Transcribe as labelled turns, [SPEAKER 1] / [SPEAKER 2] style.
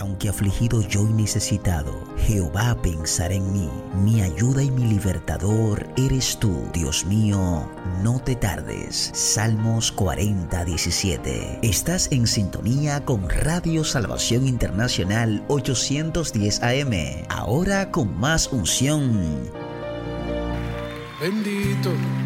[SPEAKER 1] Aunque afligido yo y necesitado, Jehová pensará en mí. Mi ayuda y mi libertador eres tú. Dios mío, no te tardes. Salmos 40:17. Estás en sintonía con Radio Salvación Internacional 810 AM. Ahora con más unción.
[SPEAKER 2] Bendito